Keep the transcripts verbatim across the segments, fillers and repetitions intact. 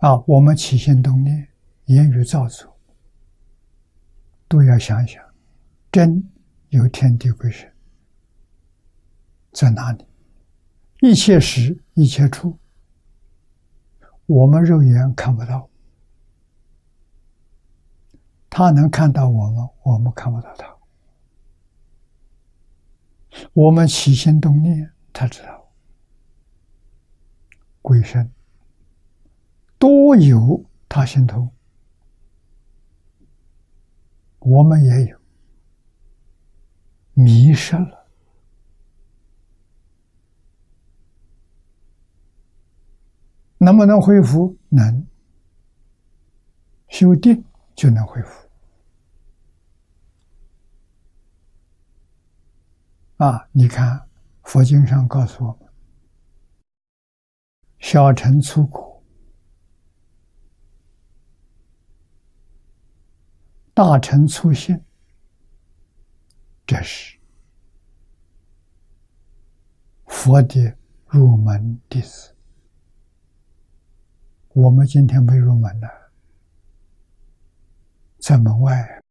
啊，我们起心动念、言语造作，都要想想，真有天地鬼神在哪里？一切时、一切处，我们肉眼看不到，他能看到我们，我们看不到他。我们起心动念，他知道。鬼神多有他心通，我们也有，迷失了。能不能恢复？能，修定就能恢复。啊，你看佛经上告诉我们，小乘粗苦，大乘粗信，这是佛的入门弟子。我们今天没入门呢，在门外。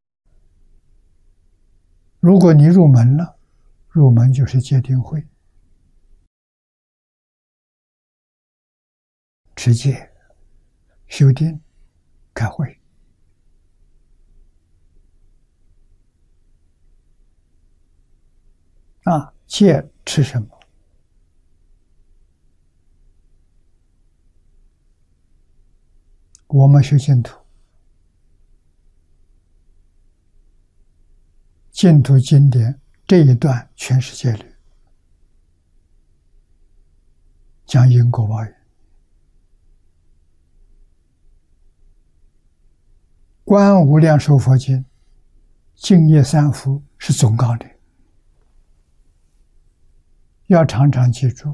如果你入门了，入门就是戒定慧，持戒、修定、开慧。啊，戒吃什么？我们修净土，净土经典这一段全是戒律，讲因果报应。观无量寿佛经、净业三福是总纲领，要常常记住，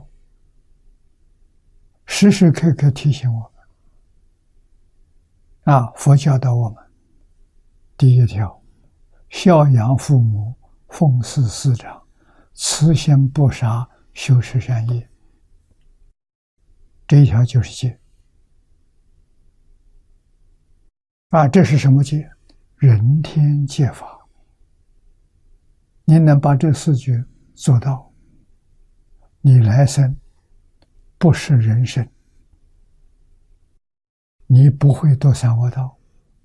时时刻刻提醒我们。啊，佛教导我们，第一条，孝养父母，奉事师长，慈心不杀，修持善业。这一条就是戒。啊，这是什么戒？人天戒法。你能把这四句做到，你来生不是人生，你不会堕三恶道。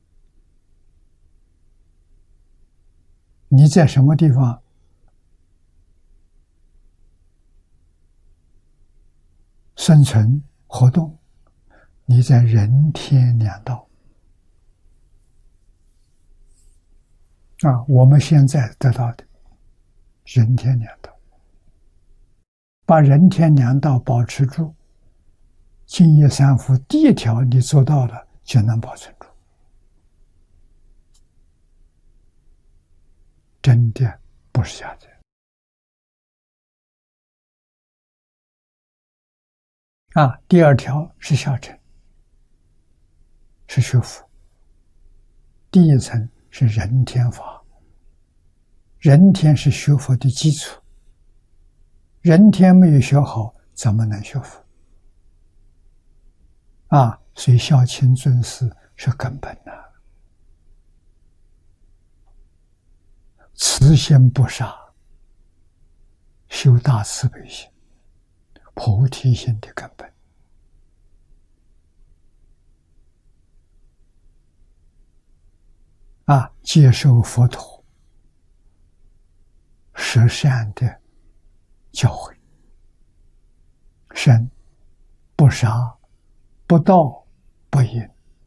你在什么地方生存活动？你在人天两道。啊，我们现在得到的人天两道，把人天两道保持住，净业三福第一条你做到了，就能保存住。真的不是假的。啊，第二条是小乘，是学佛。第一层是人天法，人天是学佛的基础，人天没有学好，怎么能学佛？啊，所以孝亲尊师是根本的。慈心不杀，修大慈悲心、菩提心的根本。啊，接受佛陀十善的教诲，身不杀、不盗、不淫，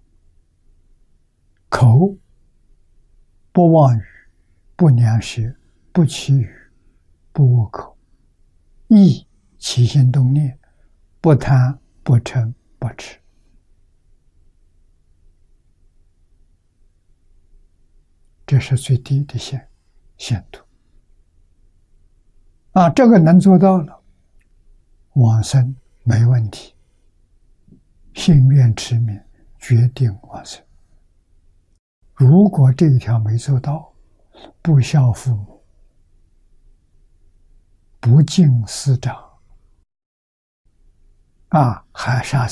口不妄语、不良舌、不绮语、不恶口，意起心动念，不贪、不嗔、不痴。这是最低的限限度。啊，这个能做到了，往生没问题，信愿持名，决定往生。如果这一条没做到，不孝父母，不敬师长，啊，还杀